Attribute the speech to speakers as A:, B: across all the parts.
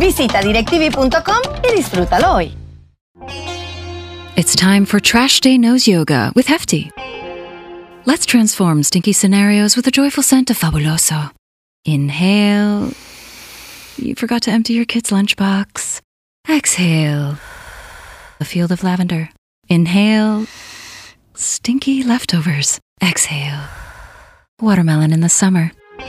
A: Visita DirecTV.com y disfrútalo hoy.
B: It's time for Trash Day Nose Yoga with Hefty. Let's transform stinky scenarios with a joyful scent of Fabuloso. Inhale. You forgot to empty your kid's lunchbox. Exhale. A field of lavender. Inhale. Stinky leftovers. Exhale. Watermelon in the summer.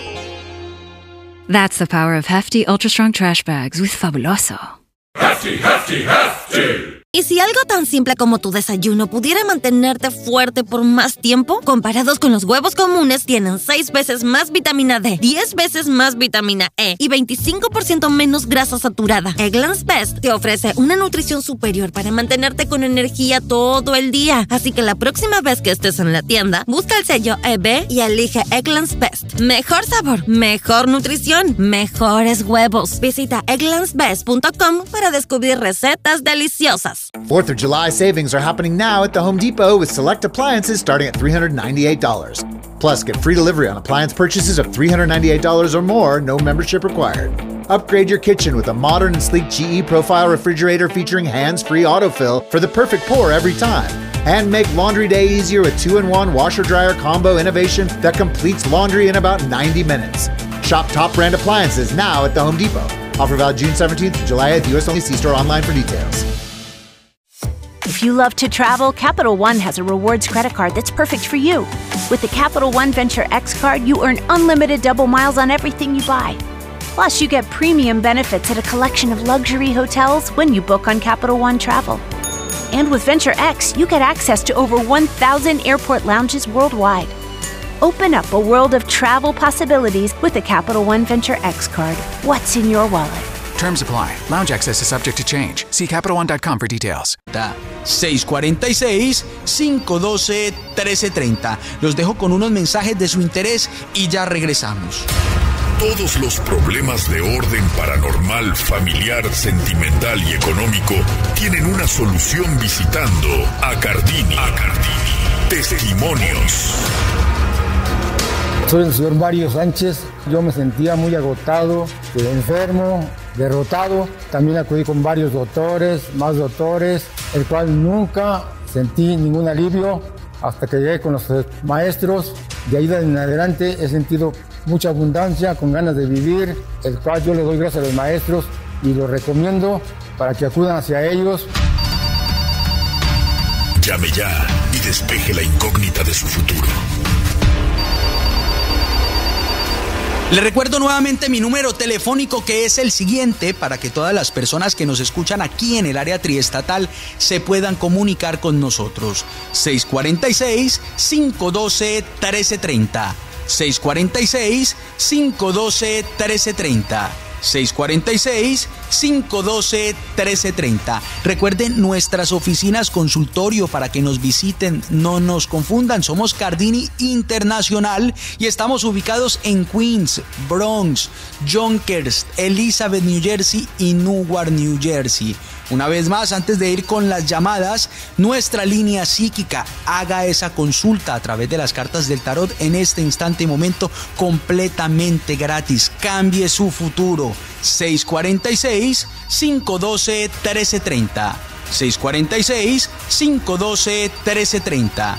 B: That's the power of Hefty Ultra Strong Trash Bags with Fabuloso.
C: Hefty, Hefty, Hefty.
D: ¿Y si algo tan simple como tu desayuno pudiera mantenerte fuerte por más tiempo? Comparados con los huevos comunes, tienen 6 veces más vitamina D, 10 veces más vitamina E y 25% menos grasa saturada. Eggland's Best te ofrece una nutrición superior para mantenerte con energía todo el día. Así que la próxima vez que estés en la tienda, busca el sello EB y elige Eggland's Best. Mejor sabor, mejor nutrición, mejores huevos. Visita egglandsbest.com para descubrir recetas deliciosas.
E: 4th of July savings are happening now at the Home Depot with select appliances starting at $398. Plus, get free delivery on appliance purchases of $398 or more, no membership required. Upgrade your kitchen with a modern and sleek GE Profile refrigerator featuring hands-free autofill for the perfect pour every time. And make laundry day easier with 2-in-1 washer-dryer combo innovation that completes laundry in about 90 minutes. Shop top brand appliances now at the Home Depot. Offer valid June 17th to July 8th. U.S. only. See store online for details.
F: If you love to travel, Capital One has a rewards credit card that's perfect for you. With the Capital One Venture X card, you earn unlimited double miles on everything you buy. Plus, you get premium benefits at a collection of luxury hotels when you book on Capital One Travel. And with Venture X, you get access to over 1,000 airport lounges worldwide. Open up a world of travel possibilities with the Capital One Venture X card. What's in your wallet?
G: Terms apply. Lounge access is subject to change. See CapitalOne.com for details.
H: 646-512-1330. Los dejo con unos mensajes de su interés y ya regresamos.
C: Todos los problemas de orden paranormal, familiar, sentimental y económico tienen una solución visitando a Cardini. Testimonios.
I: Soy el señor Mario Sánchez. Yo me sentía muy agotado, enfermo, derrotado. También acudí con varios doctores, más doctores, el cual nunca sentí ningún alivio hasta que llegué con los maestros. De ahí en adelante he sentido mucha abundancia, con ganas de vivir, el cual yo le doy gracias a los maestros y los recomiendo para que acudan hacia ellos.
C: Llame ya y despeje la incógnita de su futuro.
H: Le recuerdo nuevamente mi número telefónico, que es el siguiente, para que todas las personas que nos escuchan aquí en el área triestatal se puedan comunicar con nosotros. 646-512-1330. 646-512-1330. 646-512-1330. Recuerden nuestras oficinas consultorio para que nos visiten, no nos confundan. Somos Cardini Internacional y estamos ubicados en Queens, Bronx, Yonkers, Elizabeth, New Jersey y Newark, New Jersey. Una vez más, antes de ir con las llamadas, nuestra línea psíquica, haga esa consulta a través de las cartas del tarot en este instante y momento, completamente gratis. Cambie su futuro. 646-512-1330. 646-512-1330.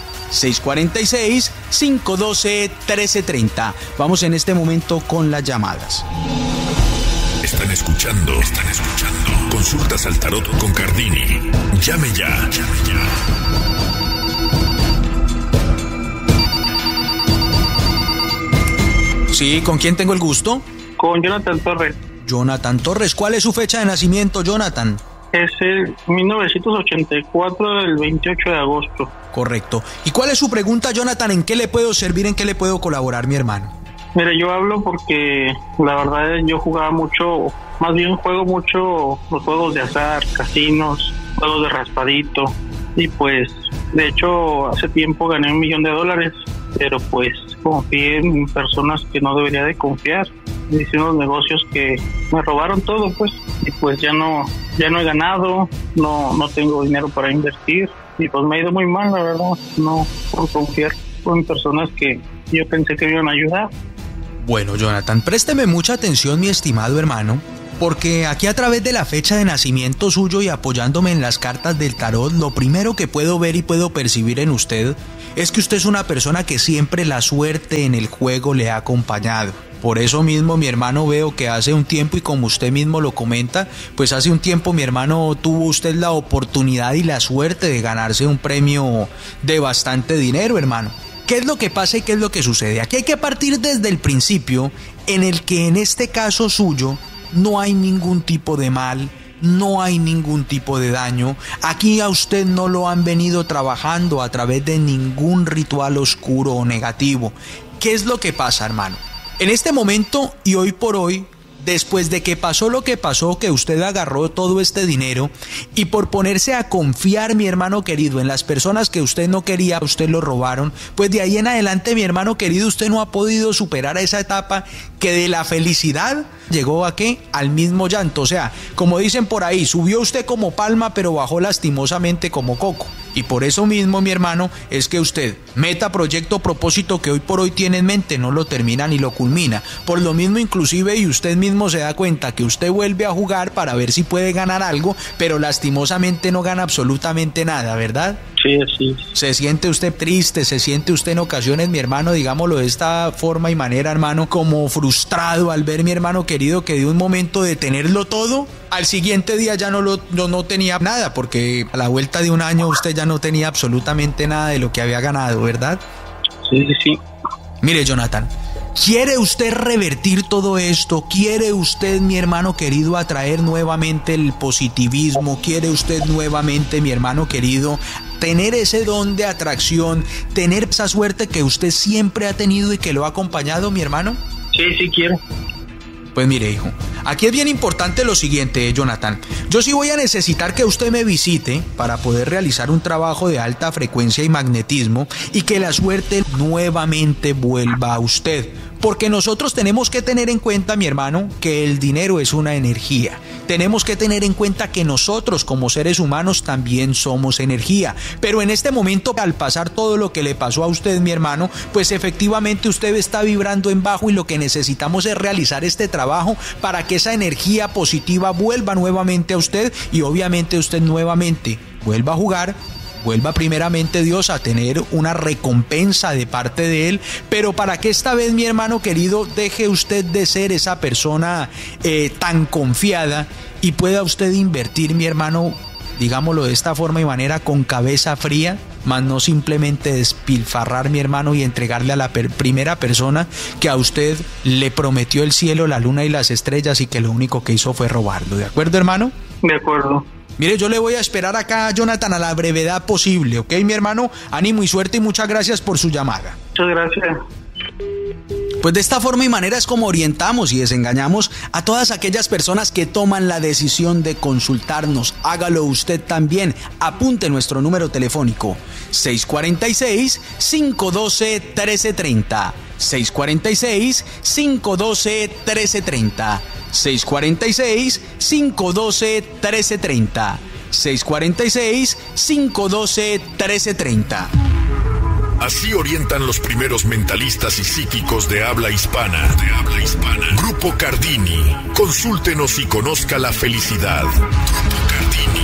H: 646-512-1330. Vamos en este momento con las llamadas.
C: Están escuchando. Consultas al tarot con Cardini. Llame ya.
H: Sí, ¿con quién tengo el gusto?
J: Con Jonathan Torres.
H: Jonathan Torres, ¿cuál es su fecha de nacimiento, Jonathan?
J: Es el 1984, el 28 de agosto.
H: Correcto. ¿Y cuál es su pregunta, Jonathan? ¿En qué le puedo servir, en qué le puedo colaborar, mi hermano?
J: Mire, yo hablo porque la verdad yo jugaba mucho, más bien juego mucho los juegos de azar, casinos, juegos de raspadito. Y pues, de hecho, hace tiempo gané $1 millón, pero pues confié en personas que no debería de confiar. Hice unos negocios que me robaron todo, pues, y pues ya no he ganado, no tengo dinero para invertir, y pues me ha ido muy mal, la verdad, no por confiar en personas que yo pensé que me iban a ayudar.
H: Bueno, Jonathan, présteme mucha atención, mi estimado hermano, porque aquí a través de la fecha de nacimiento suyo y apoyándome en las cartas del tarot, lo primero que puedo ver y puedo percibir en usted es que usted es una persona que siempre la suerte en el juego le ha acompañado. Por eso mismo, mi hermano, veo que hace un tiempo, y como usted mismo lo comenta, pues hace un tiempo, mi hermano, tuvo usted la oportunidad y la suerte de ganarse un premio de bastante dinero, hermano. ¿Qué es lo que pasa y qué es lo que sucede? Aquí hay que partir desde el principio, en el que en este caso suyo no hay ningún tipo de mal, no hay ningún tipo de daño. Aquí a usted no lo han venido trabajando a través de ningún ritual oscuro o negativo. ¿Qué es lo que pasa, hermano? En este momento y hoy por hoy, después de que pasó lo que pasó, que usted agarró todo este dinero y por ponerse a confiar, mi hermano querido, en las personas que usted no quería, usted lo robaron, pues de ahí en adelante, mi hermano querido, usted no ha podido superar esa etapa que de la felicidad llegó a ¿qué? Al mismo llanto. O sea, como dicen por ahí, subió usted como palma pero bajó lastimosamente como coco. Y por eso mismo, mi hermano, es que usted, meta, proyecto, propósito que hoy por hoy tiene en mente, no lo termina ni lo culmina. Por lo mismo, inclusive, y usted mismo se da cuenta que usted vuelve a jugar para ver si puede ganar algo, pero lastimosamente no gana absolutamente nada, ¿verdad?
J: Sí, sí.
H: ¿Se siente usted triste? ¿Se siente usted en ocasiones, mi hermano, digámoslo de esta forma y manera, hermano, como frustrado al ver, mi hermano querido, que de un momento de tenerlo todo, al siguiente día ya no tenía nada, porque a la vuelta de un año usted ya no tenía absolutamente nada de lo que había ganado, ¿verdad?
J: Sí, sí.
H: Mire, Jonathan, ¿quiere usted revertir todo esto? ¿Quiere usted, mi hermano querido, atraer nuevamente el positivismo? ¿Quiere usted nuevamente, mi hermano querido, tener ese don de atracción, tener esa suerte que usted siempre ha tenido y que lo ha acompañado, mi hermano?
J: Sí, sí quiero.
H: Pues mire, hijo, aquí es bien importante lo siguiente, Jonathan. Yo sí voy a necesitar que usted me visite para poder realizar un trabajo de alta frecuencia y magnetismo y que la suerte nuevamente vuelva a usted. Porque nosotros tenemos que tener en cuenta, mi hermano, que el dinero es una energía. Tenemos que tener en cuenta que nosotros como seres humanos también somos energía. Pero en este momento, al pasar todo lo que le pasó a usted, mi hermano, pues efectivamente usted está vibrando en bajo y lo que necesitamos es realizar este trabajo para que esa energía positiva vuelva nuevamente a usted y obviamente usted nuevamente vuelva a jugar. Vuelva primeramente Dios a tener una recompensa de parte de Él, pero para que esta vez, mi hermano querido, deje usted de ser esa persona tan confiada y pueda usted invertir, mi hermano, digámoslo de esta forma y manera, con cabeza fría, más no simplemente despilfarrar, mi hermano, y entregarle a la primera persona que a usted le prometió el cielo, la luna y las estrellas y que lo único que hizo fue robarlo. ¿De acuerdo, hermano?
J: De acuerdo.
H: Mire, yo le voy a esperar acá, Jonathan, a la brevedad posible, ¿ok, mi hermano? Ánimo y suerte y muchas gracias por su llamada.
J: Muchas gracias.
H: Pues de esta forma y manera es como orientamos y desengañamos a todas aquellas personas que toman la decisión de consultarnos. Hágalo usted también. Apunte nuestro número telefónico: 646-512-1330. 646-512-1330. 646-512-1330. 646-512-1330.
C: Así orientan los primeros mentalistas y psíquicos de habla hispana. Grupo Cardini. Consúltenos y conozca la felicidad. Grupo Cardini.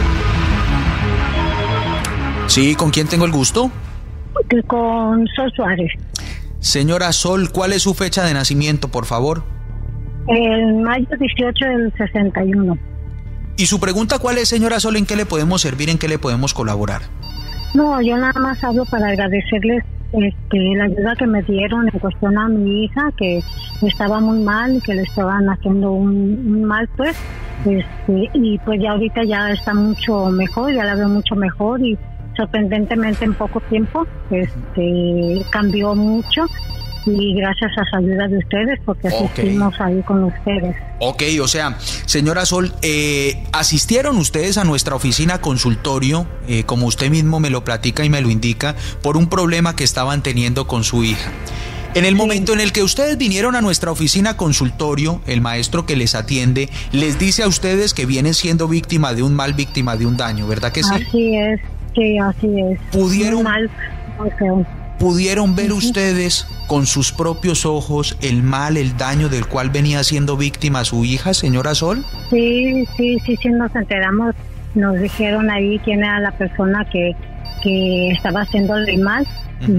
H: Sí, ¿con quién tengo el gusto?
K: Con Sol Suárez.
H: Señora Sol, ¿cuál es su fecha de nacimiento, por favor?
K: El mayo 18 del 61.
H: ¿Y su pregunta cuál es, señora Sol? ¿En qué le podemos servir? ¿En qué le podemos colaborar?
K: No, yo nada más hablo para agradecerles la ayuda que me dieron en cuestión a mi hija, que estaba muy mal y que le estaban haciendo un mal, pues. Y pues ya ahorita ya está mucho mejor, ya la veo mucho mejor y sorprendentemente en poco tiempo cambió mucho. Y gracias a la ayuda de ustedes, porque asistimos ahí con ustedes.
H: Ok, o sea, señora Sol, asistieron ustedes a nuestra oficina consultorio, como usted mismo me lo platica y me lo indica, por un problema que estaban teniendo con su hija. En el momento en el que ustedes vinieron a nuestra oficina consultorio, el maestro que les atiende les dice a ustedes que vienen siendo víctima de un mal, víctima de un daño, ¿verdad que sí?
K: Así es, sí, así es.
H: ¿Pudieron?
K: Un mal, muy feo.
H: ¿Pudieron ver ustedes con sus propios ojos el mal, el daño del cual venía siendo víctima su hija, señora Sol?
K: Sí, nos enteramos. Nos dijeron ahí quién era la persona que estaba haciéndole mal.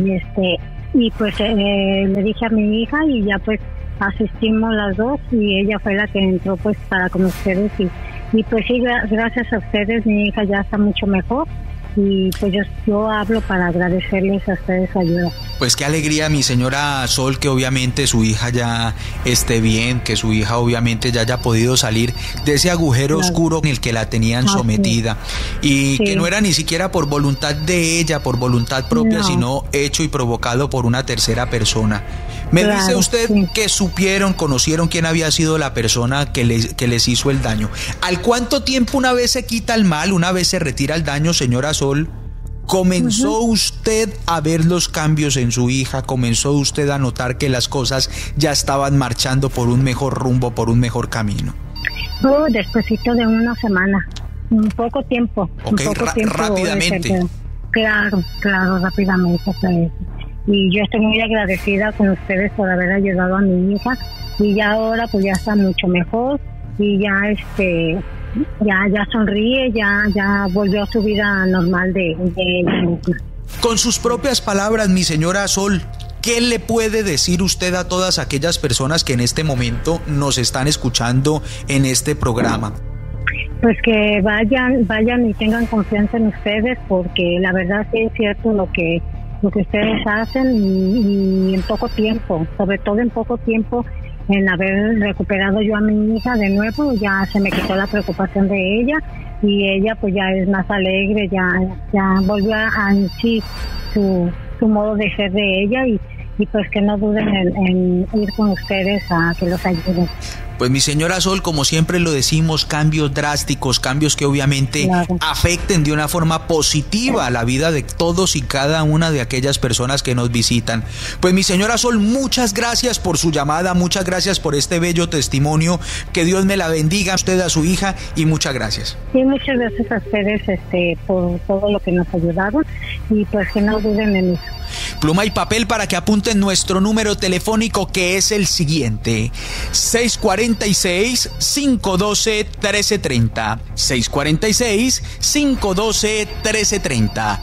K: Y pues le dije a mi hija y ya pues asistimos las dos y ella fue la que entró pues para con ustedes y pues sí, gracias a ustedes mi hija ya está mucho mejor y pues yo hablo para agradecerles a ustedes su ayuda.
H: Pues qué alegría, mi señora Sol, que obviamente su hija ya esté bien, que su hija obviamente ya haya podido salir de ese agujero oscuro en el que la tenían sometida y que no era ni siquiera por voluntad de ella, por voluntad propia, sino hecho y provocado por una tercera persona. Me dice usted que supieron, conocieron quién había sido la persona que les hizo el daño. ¿Al cuánto tiempo, una vez se quita el mal, una vez se retira el daño, señora Sol, comenzó usted a ver los cambios en su hija? ¿Comenzó usted a notar que las cosas ya estaban marchando por un mejor rumbo, por un mejor camino?
K: Despuésito de una semana, un poco tiempo.
H: Rápidamente.
K: Claro, rápidamente. Pues. Y yo estoy muy agradecida con ustedes por haber ayudado a mi hija y ya ahora pues ya está mucho mejor y ya ya sonríe, ya volvió a su vida normal de ella misma.
H: Con sus propias palabras, mi señora Sol, ¿qué le puede decir usted a todas aquellas personas que en este momento nos están escuchando en este programa?
K: Pues que vayan y tengan confianza en ustedes, porque la verdad sí es cierto lo que ustedes hacen y en poco tiempo, sobre todo en poco tiempo, en haber recuperado yo a mi hija de nuevo, ya se me quitó la preocupación de ella y ella pues ya es más alegre, ya volvió a sí su modo de ser de ella y pues que no duden en ir con ustedes a que los ayuden.
H: Pues mi señora Sol, como siempre lo decimos, cambios drásticos, cambios que obviamente afecten de una forma positiva a la vida de todos y cada una de aquellas personas que nos visitan. Pues mi señora Sol, muchas gracias por su llamada, muchas gracias por este bello testimonio, que Dios me la bendiga a usted, a su hija, y muchas gracias.
K: Sí, muchas gracias a ustedes por todo lo que nos ayudaron y pues que no duden en eso.
H: Pluma y papel para que apunten nuestro número telefónico, que es el siguiente: 646-512-1330. 646-512-1330.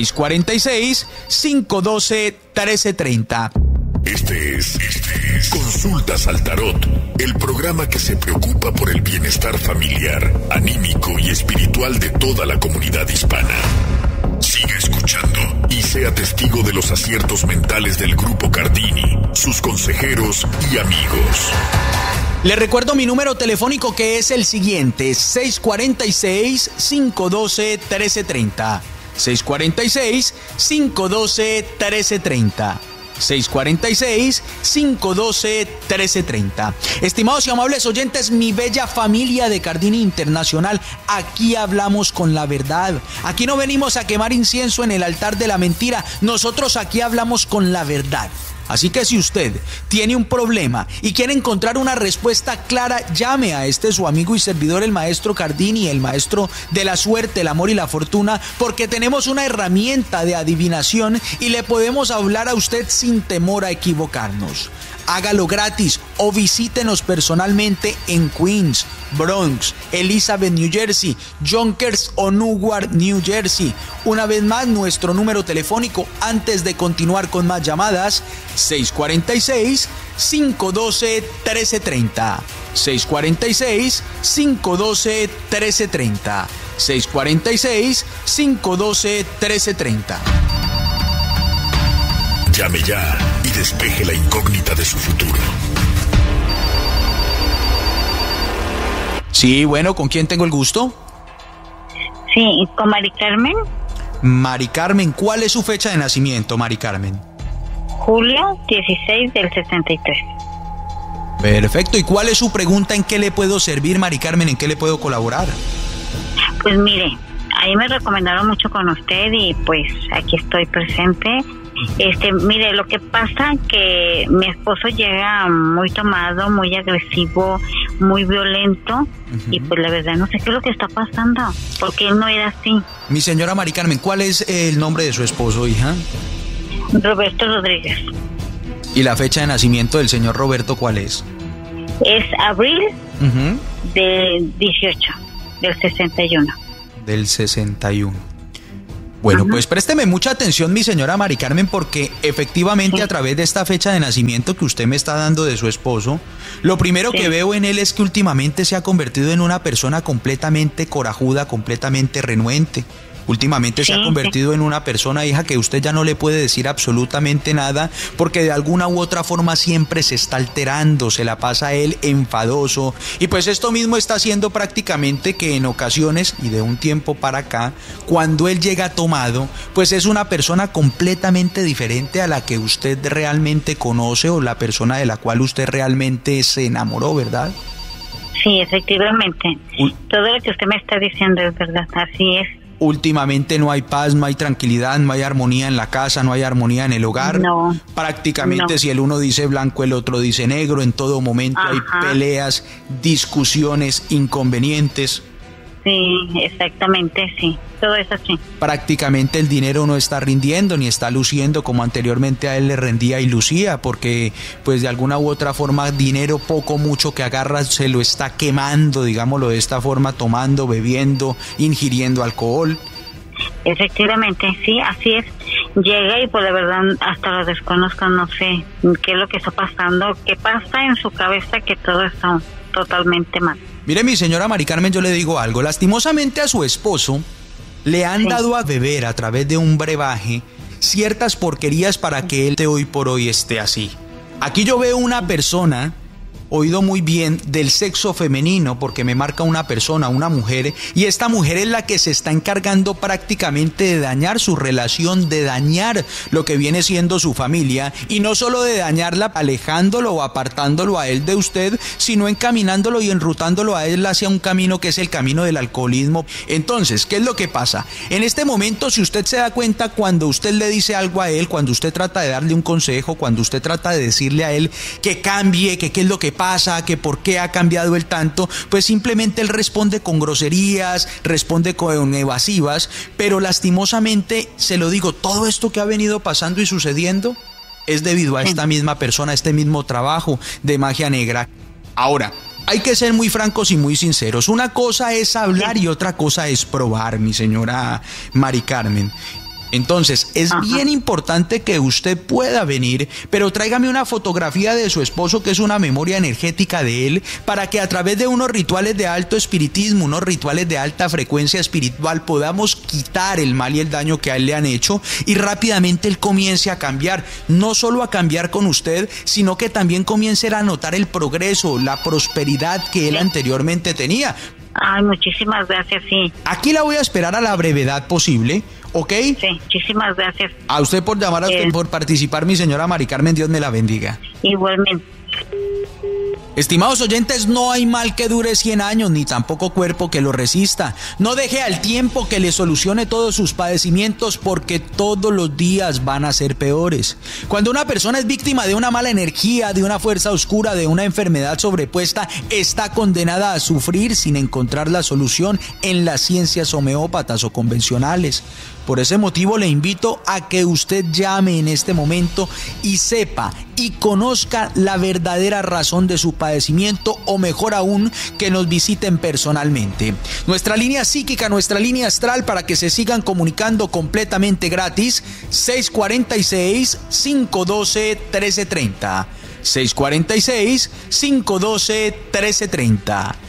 H: 646-512-1330.
C: Este es Consultas al Tarot, el programa que se preocupa por el bienestar familiar, anímico y espiritual de toda la comunidad hispana. Siga escuchando y sea testigo de los aciertos mentales del Grupo Cardini, sus consejeros y amigos.
H: Le recuerdo mi número telefónico, que es el siguiente: 646-512-1330. 646-512-1330. 646-512-1330. Estimados y amables oyentes, mi bella familia de Cardini Internacional, aquí hablamos con la verdad. Aquí no venimos a quemar incienso en el altar de la mentira. Nosotros aquí hablamos con la verdad. Así que si usted tiene un problema y quiere encontrar una respuesta clara, llame a su amigo y servidor, el maestro Cardini, el maestro de la suerte, el amor y la fortuna, porque tenemos una herramienta de adivinación y le podemos hablar a usted sin temor a equivocarnos. Hágalo gratis o visítenos personalmente en Queens, Bronx, Elizabeth, New Jersey, Yonkers o Newark, New Jersey. Una vez más, nuestro número telefónico, antes de continuar con más llamadas: 646-512-1330. 646-512-1330. 646-512-1330.
C: Llame ya y despeje la incógnita de su futuro.
H: Sí, bueno, ¿con quién tengo el gusto?
L: Sí, con Mari Carmen.
H: Mari Carmen, ¿cuál es su fecha de nacimiento, Mari Carmen?
L: Julio 16 del 63.
H: Perfecto, ¿y cuál es su pregunta? ¿En qué le puedo servir, Mari Carmen? ¿En qué le puedo colaborar?
L: Pues mire, ahí me recomendaron mucho con usted y pues aquí estoy presente. Mire, lo que pasa que mi esposo llega muy tomado, muy agresivo, muy violento, y pues la verdad no sé qué es lo que está pasando, porque él no era así.
H: Mi señora Mari Carmen, ¿cuál es el nombre de su esposo, hija?
L: Roberto Rodríguez.
H: ¿Y la fecha de nacimiento del señor Roberto cuál es?
L: Es abril del 18, del 61.
H: Del 61. Bueno, pues présteme mucha atención, mi señora Mari Carmen, porque efectivamente a través de esta fecha de nacimiento que usted me está dando de su esposo, lo primero que veo en él es que últimamente se ha convertido en una persona completamente corajuda, completamente renuente. Últimamente se ha convertido en una persona, hija, que usted ya no le puede decir absolutamente nada porque de alguna u otra forma siempre se está alterando, se la pasa él enfadoso. Y pues esto mismo está haciendo prácticamente que en ocasiones, y de un tiempo para acá, cuando él llega tomado, pues es una persona completamente diferente a la que usted realmente conoce o la persona de la cual usted realmente se enamoró, ¿verdad?
L: Sí, efectivamente. Todo lo que usted me está diciendo es verdad, así es.
H: Últimamente no hay paz, no hay tranquilidad, no hay armonía en la casa, no hay armonía en el hogar.
L: No.
H: Prácticamente si el uno dice blanco, el otro dice negro. En todo momento hay peleas, discusiones, inconvenientes.
L: Sí, exactamente, sí. Todo es así.
H: Prácticamente el dinero no está rindiendo ni está luciendo como anteriormente a él le rendía y lucía, porque pues de alguna u otra forma dinero poco mucho que agarra se lo está quemando, digámoslo de esta forma, tomando, bebiendo, ingiriendo alcohol.
L: Efectivamente, sí, así es. Llega y pues de verdad hasta lo desconozco, no sé qué es lo que está pasando, qué pasa en su cabeza, que todo está totalmente mal.
H: Mire, mi señora Mari Carmen, yo le digo algo. Lastimosamente a su esposo le han dado a beber a través de un brebaje ciertas porquerías para que él de hoy por hoy esté así. Aquí yo veo una persona, oído muy bien, del sexo femenino, porque me marca una persona, una mujer, y esta mujer es la que se está encargando prácticamente de dañar su relación, de dañar lo que viene siendo su familia, y no solo de dañarla alejándolo o apartándolo a él de usted, sino encaminándolo y enrutándolo a él hacia un camino que es el camino del alcoholismo. Entonces, ¿qué es lo que pasa? En este momento, si usted se da cuenta, cuando usted le dice algo a él, cuando usted trata de darle un consejo, cuando usted trata de decirle a él que cambie, que qué es lo que pasa, que por qué ha cambiado él tanto, pues simplemente él responde con groserías, responde con evasivas, pero lastimosamente, se lo digo, todo esto que ha venido pasando y sucediendo es debido a esta misma persona, a este mismo trabajo de magia negra. Ahora, hay que ser muy francos y muy sinceros. Una cosa es hablar y otra cosa es probar, mi señora Mari Carmen. Entonces, es bien importante que usted pueda venir, pero tráigame una fotografía de su esposo, que es una memoria energética de él, para que a través de unos rituales de alto espiritismo, unos rituales de alta frecuencia espiritual, podamos quitar el mal y el daño que a él le han hecho, y rápidamente él comience a cambiar, no solo a cambiar con usted, sino que también comience a notar el progreso, la prosperidad que él anteriormente tenía.
L: Ay, muchísimas gracias, sí.
H: Aquí la voy a esperar a la brevedad posible, ¿ok?
L: Sí, muchísimas gracias.
H: A usted por llamar, a usted por participar, mi señora Mari Carmen, Dios me la bendiga.
L: Igualmente.
H: Estimados oyentes, no hay mal que dure 100 años, ni tampoco cuerpo que lo resista. No deje al tiempo que le solucione todos sus padecimientos, porque todos los días van a ser peores. Cuando una persona es víctima de una mala energía, de una fuerza oscura, de una enfermedad sobrepuesta, está condenada a sufrir sin encontrar la solución en las ciencias homeópatas o convencionales. Por ese motivo le invito a que usted llame en este momento y sepa y conozca la verdadera razón de su padecimiento, o mejor aún, que nos visiten personalmente. Nuestra línea psíquica, nuestra línea astral, para que se sigan comunicando completamente gratis, 646-512-1330. 646-512-1330.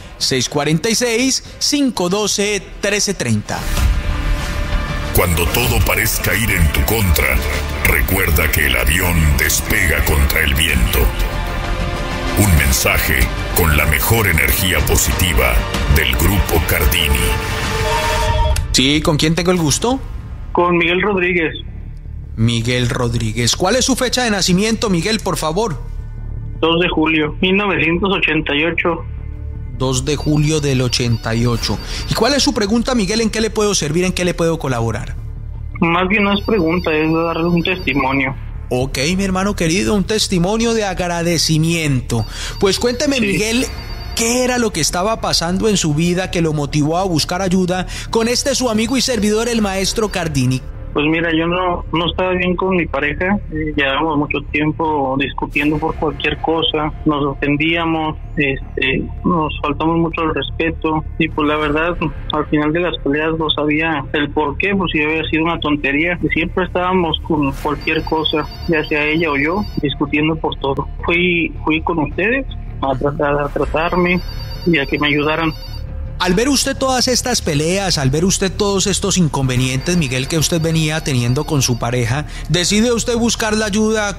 H: 646-512-1330.
C: Cuando todo parezca ir en tu contra, recuerda que el avión despega contra el viento. Un mensaje con la mejor energía positiva del Grupo Cardini.
H: Sí, ¿con quién tengo el gusto?
J: Con Miguel Rodríguez.
H: Miguel Rodríguez. ¿Cuál es su fecha de nacimiento, Miguel, por favor?
J: 2 de julio, 1988.
H: 2 de julio del 88. ¿Y cuál es su pregunta, Miguel? ¿En qué le puedo servir? ¿En qué le puedo colaborar?
J: Más bien no es pregunta, es darle un testimonio.
H: Ok, mi hermano querido, un testimonio de agradecimiento. Pues cuénteme, Miguel, ¿qué era lo que estaba pasando en su vida que lo motivó a buscar ayuda con este su amigo y servidor, el maestro Cardini?
J: Pues mira, yo no estaba bien con mi pareja, llevábamos mucho tiempo discutiendo por cualquier cosa, nos ofendíamos, nos faltamos mucho el respeto y pues la verdad, al final de las peleas no sabía el por qué, pues si había sido una tontería, y siempre estábamos con cualquier cosa, ya sea ella o yo, discutiendo por todo. Fui con ustedes a tratarme y a que me ayudaran.
H: Al ver usted todas estas peleas, al ver usted todos estos inconvenientes, Miguel, que usted venía teniendo con su pareja, ¿decide usted buscar la ayuda